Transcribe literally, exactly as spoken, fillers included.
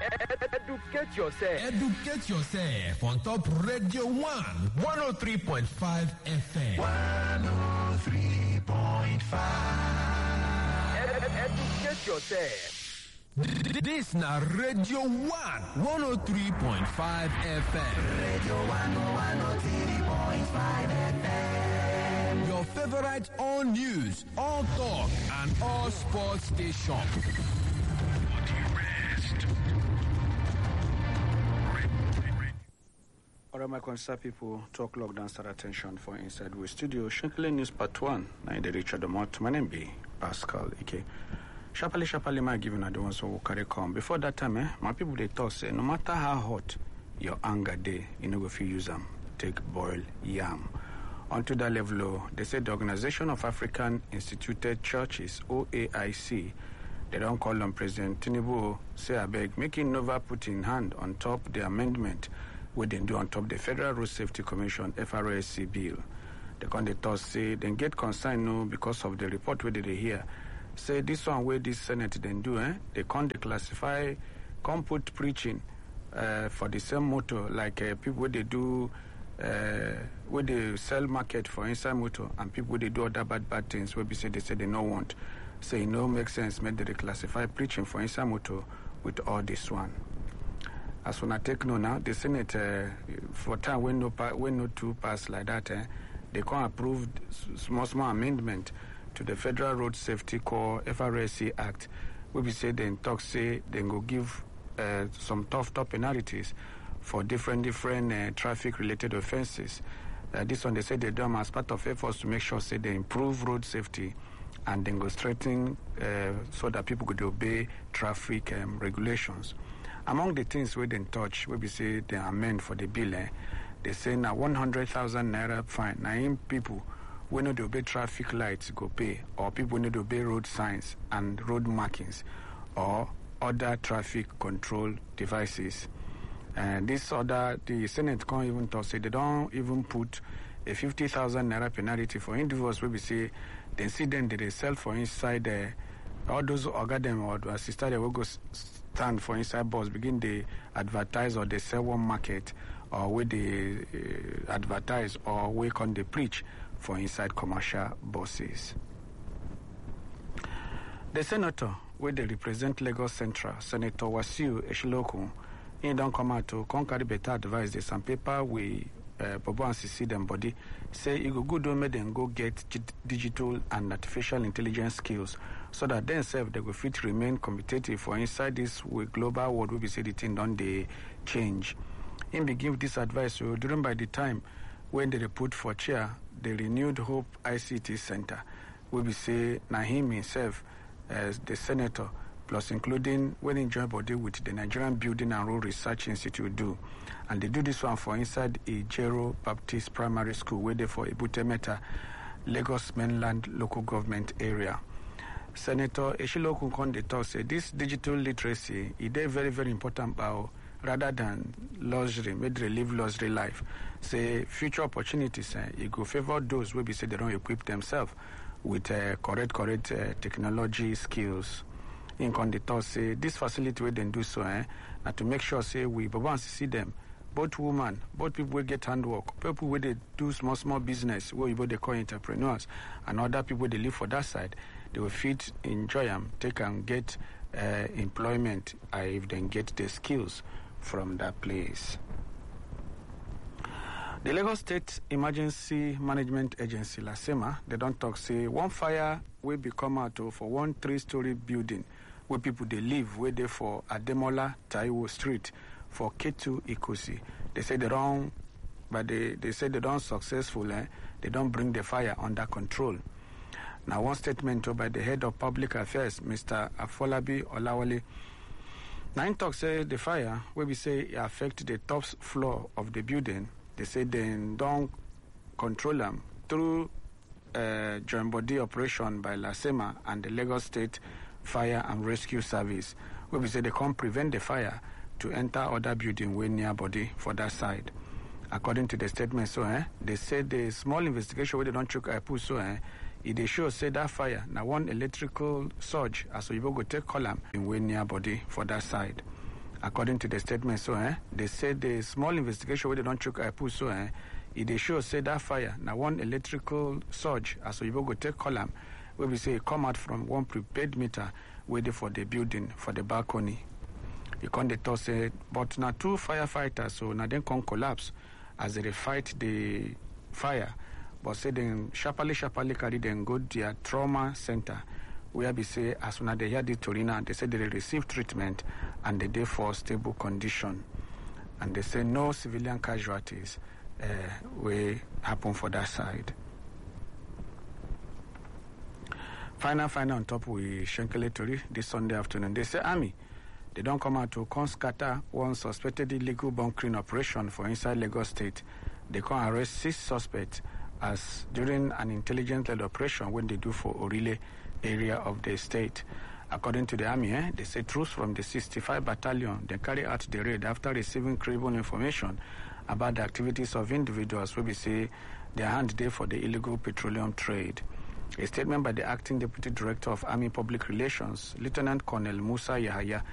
Educate yourself. Educate yourself on top Radio One, one oh three point five F M. one oh three point five. Educate yourself. This na Radio One, one oh three point five F M. Radio One, one oh three point five F M. Your favorite all news, all talk, and all sports station. Alright, my concerned people, talk lockdown start attention for Inside We Studio. Shinkle News Part one. Now the Richard Demont. My name be Pascal Ike. Sharply, sharply, my giving the ones who carry come. Before that time, eh, my people they talk say no matter how hot your anger day, you know if you use them, take boil yam. Onto that level, oh, they say the Organization of African Instituted Churches, O A I C, they don't call on President Tinubu, say I beg, making Nova put in hand on top the amendment we then do on top the Federal Road Safety Commission F R S C bill. The candidates say they get concerned no because of the report where they hear. Say this one where this Senate then do, eh? They can't declassify, can't put preaching uh, for the same motto like uh, people where they do, uh, where they sell market for inside motor and people where they do other bad bad things where we say they say they don't want. Say it no make sense, make they declassify preaching for inside motor with all this one. As when I take no now, the Senate uh, for time when no pa- when no two pass like that, eh, they can't approve small small amendment to the Federal Road Safety Corps F R S C Act, where we say then talk say they go give uh, some tough tough penalties for different different uh, traffic related offences. Uh, this one they say they do as part of efforts to make sure say they improve road safety and then go strengthen uh, so that people could obey traffic um, regulations. Among the things we didn't touch, where we say they amend for the bill, eh, they say now one hundred thousand naira fine. Now in people we need to obey traffic lights go pay, or people need to obey road signs and road markings, or other traffic control devices. And this other, the Senate can't even talk, say they don't even put a fifty thousand naira penalty for individuals where we say the incident that they sell for inside there, all those organ them or assisted they will go stand for inside bus, begin they advertise or they sell one market, or where they uh, advertise or wake on they preach for inside commercial buses. The senator, where they represent Lagos Central, Senator Wasiu Eshiloku, he don't come out to conquer better advice. There's some paper we uh, Bobo and see them body say it go good don't make them go get g- digital and artificial intelligence skills so that themselves they will fit remain competitive for inside this with global world. We be say the thing don't they change. Him be give this advice so during by the time when they put for chair the renewed Hope I C T Center, we be say na him himself as the senator, plus including when he join body with the Nigerian Building and Road Research Institute do. And they do this one for inside Ijero Baptist Primary School, where they for Ebute Meta, Lagos mainland local government area. Senator Eshiloku Konde talk say this digital literacy is very, very important about rather than luxury, make they live luxury life. Say future opportunities, eh, it go favor those who be say they don't equip themselves with uh, correct, correct uh, technology skills. In Konde talk say this facility where they do so, eh, now to make sure say we but once see them, both women, both people will get handwork, people where they do small, small business, where you they call entrepreneurs, and other people they live for that side, they will fit, enjoy them, take and get uh, employment uh, if they get the skills from that place. The Lagos State Emergency Management Agency, LASEMA, they don't talk, say one fire will be come out for one three-story building where people they live, where they for Ademola Taiwo Street for K two Ikosi. They say they don't, but they, they say they don't successful, eh? They don't bring the fire under control. Now, one statement by the head of public affairs, Mister Afolabi Olawale, Nine talk say the fire, where we say it affect the top floor of the building, they say they don't control them through uh, joint body operation by LASEMA and the Lagos State Fire and Rescue Service, where we say they can't prevent the fire to enter other building way near body for that side. According to the statement, so eh, they said the small investigation where they don't check I put so eh, it they show say that fire now one electrical surge as we go take column in way near body for that side. according to the statement. So, eh, they said the small investigation where they don't choke I put so, eh, it they show say that fire now one electrical surge as we go take column where we say come out from one prepaid meter waiting for the building for the balcony. You can't the toss it, but now two firefighters so now then can collapse as they fight the fire. But say then sharply sharply carry them go to their trauma center where we say as soon as they hear the Torina, they say they receive treatment and they day for stable condition. And they say no civilian casualties uh, will happen for that side. Final, final on top with Shenkele Tori this Sunday afternoon. They say army, they don't come out to come scatter one suspected illegal bunkering operation for inside Lagos State. They can arrest six suspects as during an intelligence-led operation when they do for Orile area of the state. According to the army, eh, they say troops from the sixty-five battalion, they carry out the raid after receiving credible information about the activities of individuals who we say their hand there for the illegal petroleum trade. A statement by the acting deputy director of Army Public Relations, Lieutenant Colonel Musa Yahaya,